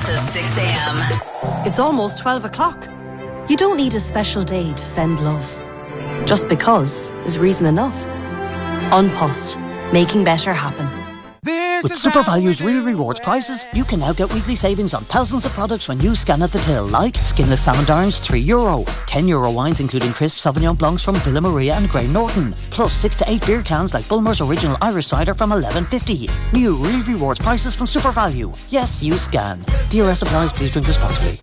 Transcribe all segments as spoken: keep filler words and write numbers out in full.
to six a.m. It's almost twelve o'clock. You don't need a special day to send love. Just because is reason enough. An Post, making better happen. With SuperValue's Real Rewards prices, you can now get weekly savings on thousands of products when you scan at the till, like skinless salmon darns, three euro, ten euro wines including crisp Sauvignon Blancs from Villa Maria and Grey Norton, plus six to eight beer cans like Bulmer's Original Irish Cider from eleven fifty. New Real Rewards prices from SuperValue. Yes, you scan. D R S applies. Please drink responsibly.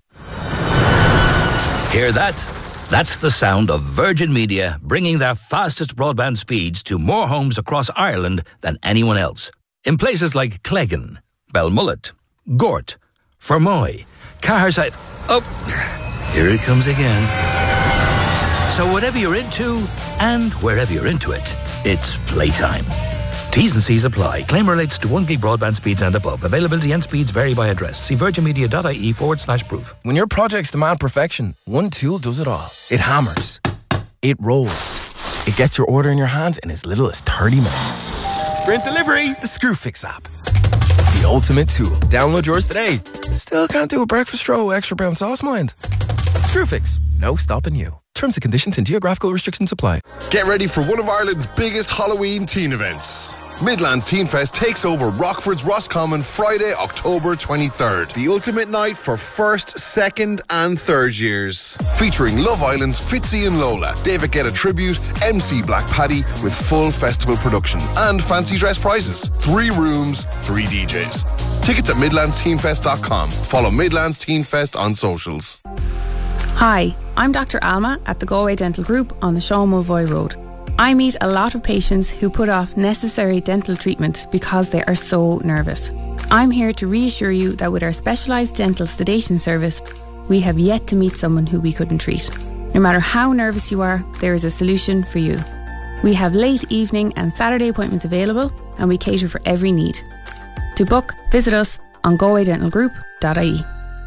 Hear that? That's the sound of Virgin Media bringing their fastest broadband speeds to more homes across Ireland than anyone else. In places like Cleggan, Belmullet, Gort, Fermoy, Caherside... Oh, here it comes again. So whatever you're into, and wherever you're into it, it's playtime. T's and C's apply. Claim relates to one gig broadband speeds and above. Availability and speeds vary by address. See virginmedia.ie forward slash proof. When your projects demand perfection, one tool does it all. It hammers. It rolls. It gets your order in your hands in as little as thirty minutes. Sprint Delivery, the Screwfix app. The ultimate tool. Download yours today. Still can't do a breakfast roll extra brown sauce, mind? Screwfix, no stopping you. Terms and conditions and geographical restrictions apply. Get ready for one of Ireland's biggest Halloween teen events. Midlands Teen Fest takes over Rockford's Roscommon Friday, October twenty-third. The ultimate night for first, second and third years. Featuring Love Island's Fitzy and Lola, David Guetta Tribute, M C Black Paddy with full festival production and fancy dress prizes. Three rooms, three D Js. Tickets at midlands teen fest dot com. Follow Midlands Teen Fest on socials. Hi, I'm Doctor Alma at the Galway Dental Group on the Sean Mulvoy Road. I meet a lot of patients who put off necessary dental treatment because they are so nervous. I'm here to reassure you that with our specialised dental sedation service, we have yet to meet someone who we couldn't treat. No matter how nervous you are, there is a solution for you. We have late evening and Saturday appointments available, and we cater for every need. To book, visit us on galway dental group dot I E.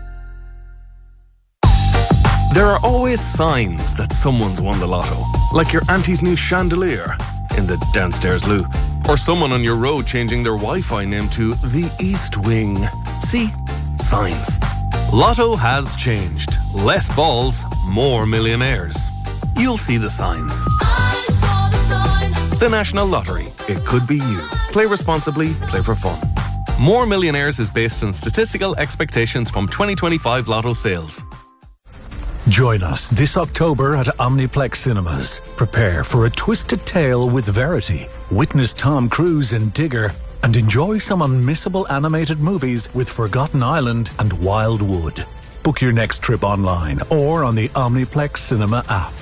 There are always signs that someone's won the lotto, like your auntie's new chandelier in the downstairs loo, or someone on your road changing their Wi-Fi name to the East Wing. See? Signs. Lotto has changed. Less balls, more millionaires. You'll see the signs. The National Lottery. It could be you. Play responsibly, play for fun. More Millionaires is based on statistical expectations from twenty twenty-five Lotto sales. Join us this October at Omniplex Cinemas. Prepare for a twisted tale with Verity. Witness Tom Cruise in Digger and enjoy some unmissable animated movies with Forgotten Island and Wildwood. Book your next trip online or on the Omniplex Cinema app.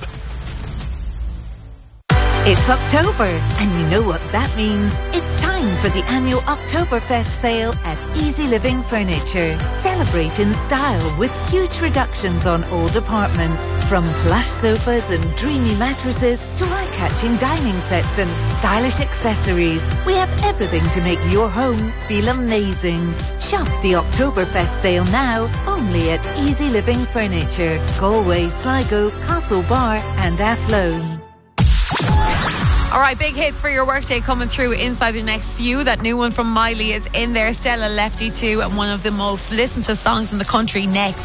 It's October, and you know what that means. It's time for the annual Oktoberfest sale at Easy Living Furniture. Celebrate in style with huge reductions on old apartments. From plush sofas and dreamy mattresses to eye-catching dining sets and stylish accessories. We have everything to make your home feel amazing. Shop the Oktoberfest sale now, only at Easy Living Furniture. Galway, Sligo, Castlebar and Athlone. All right, big hits for your workday coming through inside the next few. That new one from Miley is in there. Stella Lefty too, and one of the most listened to songs in the country next.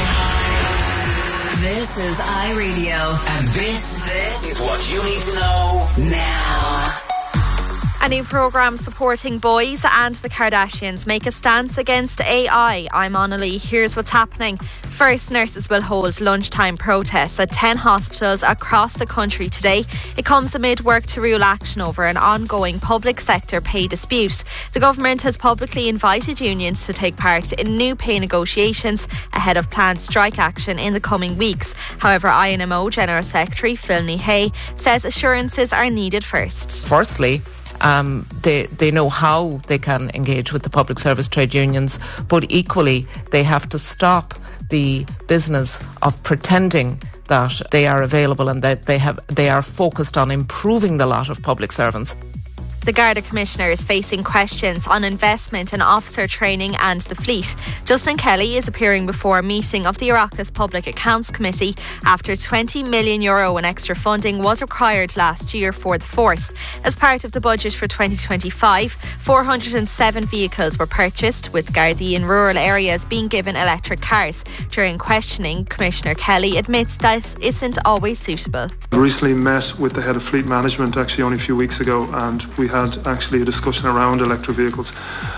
This is iRadio, and this, this is what you need to know now. A new programme supporting boys and the Kardashians make a stance against A I. I'm Anna Lee. Here's what's happening. First, nurses will hold lunchtime protests at ten hospitals across the country today. It comes amid work to rule action over an ongoing public sector pay dispute. The government has publicly invited unions to take part in new pay negotiations ahead of planned strike action in the coming weeks. However, I N M O General Secretary Phil Hay says assurances are needed first. Firstly, Um, they, they know how they can engage with the public service trade unions, but equally they have to stop the business of pretending that they are available and that they have they are focused on improving the lot of public servants. The Garda Commissioner is facing questions on investment in officer training and the fleet. Justin Kelly is appearing before a meeting of the Oireachtas Public Accounts Committee after twenty million euro in extra funding was required last year for the force. As part of the budget for twenty twenty-five, four hundred seven vehicles were purchased, with Gardaí in rural areas being given electric cars. During questioning, Commissioner Kelly admits this isn't always suitable. I recently met with the head of fleet management actually only a few weeks ago, and we had actually a discussion around electric vehicles.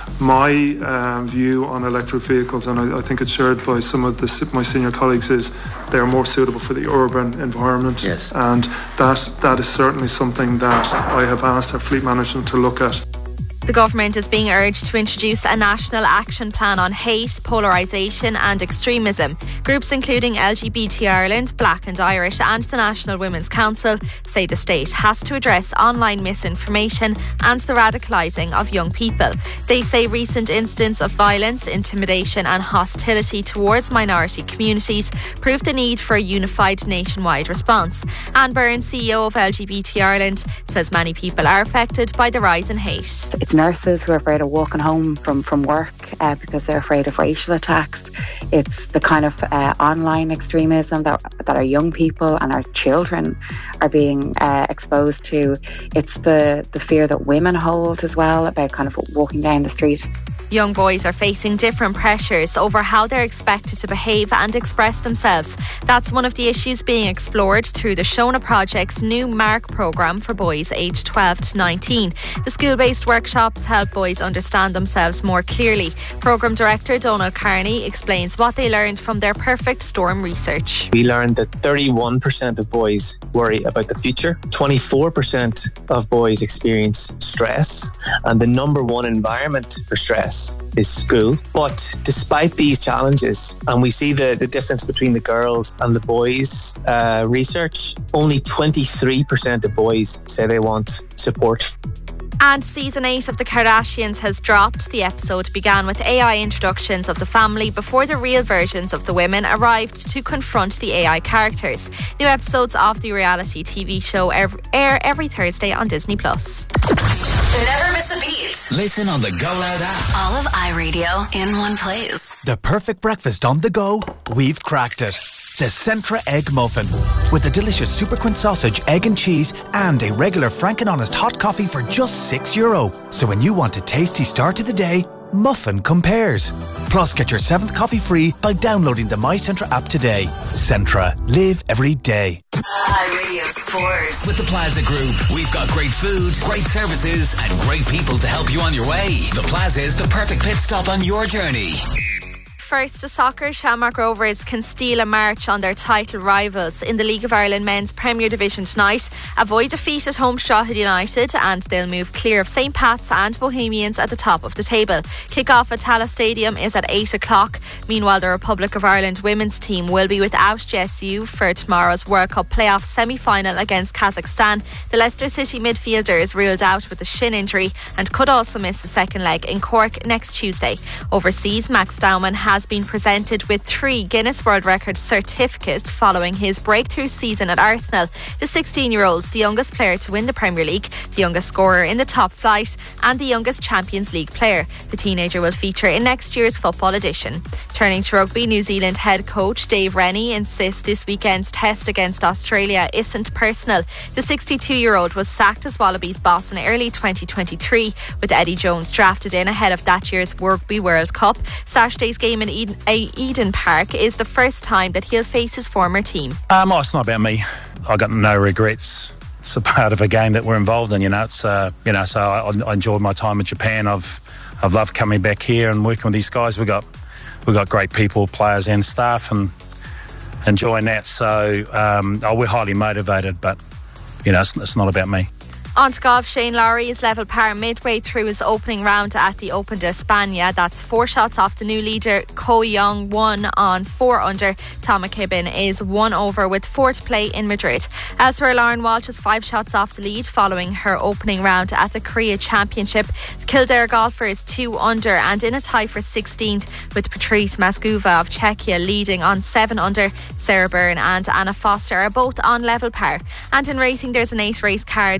My uh, view on electric vehicles, and I, I think it's shared by some of the, my senior colleagues, is they are more suitable for the urban environment. Yes. And that that is certainly something that I have asked our fleet management to look at. The government is being urged to introduce a national action plan on hate, polarisation and extremism. Groups including L G B T Ireland, Black and Irish and the National Women's Council say the state has to address online misinformation and the radicalising of young people. They say recent incidents of violence, intimidation and hostility towards minority communities prove the need for a unified nationwide response. Anne Byrne, C E O of L G B T Ireland, says many people are affected by the rise in hate. It's nurses who are afraid of walking home from, from work uh, because they're afraid of racial attacks. It's the kind of uh, online extremism that, that our young people and our children are being uh, exposed to. It's the, the fear that women hold as well about kind of walking down the street. Young boys are facing different pressures over how they're expected to behave and express themselves. That's one of the issues being explored through the Shona Project's new MARC programme for boys aged twelve to nineteen. The school-based workshops help boys understand themselves more clearly. Programme Director Donald Carney explains what they learned from their Perfect Storm research. We learned that thirty-one percent of boys worry about the future, twenty-four percent of boys experience stress, and the number one environment for stress is school. But despite these challenges, and we see the, the difference between the girls and the boys uh, research, only twenty-three percent of boys say they want support. And season eight of The Kardashians has dropped. The episode began with A I introductions of the family before the real versions of the women arrived to confront the A I characters. New episodes of the reality T V show air every Thursday on Disney Plus. Never miss a beat. Listen on the Go Loud app. All of iRadio in one place. The perfect breakfast on the go. We've cracked it. The Centra Egg Muffin. With a delicious Super Quint sausage, egg and cheese, and a regular Frank and Honest hot coffee for just six euro. So when you want a tasty start to the day, Muffin compares. Plus, get your seventh coffee free by downloading the My Centra app today. Centra. Live every day. iRadio Sports. With the Plaza Group, we've got great food, great services, and great people to help you on your way. The Plaza is the perfect pit stop on your journey. First to soccer, Shamrock Rovers can steal a march on their title rivals in the League of Ireland Men's Premier Division tonight. Avoid defeat at home Strathclyde United and they'll move clear of Saint Pat's and Bohemians at the top of the table. Kick-off at Tallaght Stadium is at eight o'clock. Meanwhile, the Republic of Ireland women's team will be without Jess Yu for tomorrow's World Cup playoff semi-final against Kazakhstan. The Leicester City midfielder is ruled out with a shin injury and could also miss the second leg in Cork next Tuesday. Overseas, Max Dowman has been presented with three Guinness World Record certificates following his breakthrough season at Arsenal. The sixteen-year-old's the youngest player to win the Premier League, the youngest scorer in the top flight, and the youngest Champions League player. The teenager will feature in next year's football edition. Turning to rugby, New Zealand head coach Dave Rennie insists this weekend's test against Australia isn't personal. The sixty-two-year-old was sacked as Wallabies boss in early twenty twenty-three, with Eddie Jones drafted in ahead of that year's Rugby World Cup. Saturday's game in Eden, Eden Park is the first time that he'll face his former team. Um, oh, it's not about me. I got no regrets. It's a part of a game that we're involved in. You know, it's uh, you know. So I, I enjoyed my time in Japan. I've I've loved coming back here and working with these guys. We got we got great people, players and staff, and enjoying that. So um, oh, we're highly motivated, but you know, it's, it's not about me. On to golf, Shane Lowry is level par midway through his opening round at the Open de España. That's four shots off the new leader, Ko Young, one on four under. Tom McKibben is one over with four to play in Madrid. Elsewhere, Lauren Walsh is five shots off the lead following her opening round at the Korea Championship. The Kildare golfer is two under and in a tie for sixteenth with Patrice Mascova of Czechia leading on seven under. Sarah Byrne and Anna Foster are both on level par. And in racing, there's an eight race card on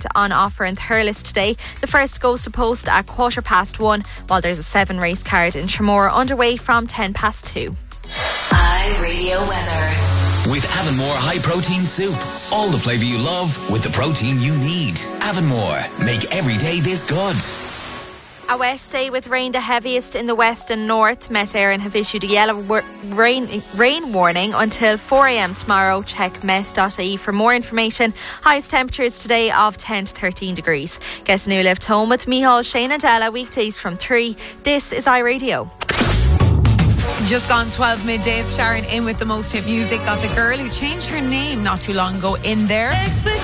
offer in Thurles today. The first goes to post at quarter past one, while there's a seven race card in Tramore underway from ten past two. iRadio weather. With Avonmore High Protein Soup. All the flavour you love with the protein you need. Avonmore. Make every day this good. A wet day with rain the heaviest in the west and north. Met Éireann have issued a yellow wor- rain rain warning until four a.m. tomorrow. Check met dot I E for more information. Highest temperatures today of ten to thirteen degrees. Get new left home with Micheál, Shane and Ella weekdays from three. This is iRadio. Just gone twelve midday. It's Sharon in with the most hit music. Got the girl who changed her name not too long ago in there.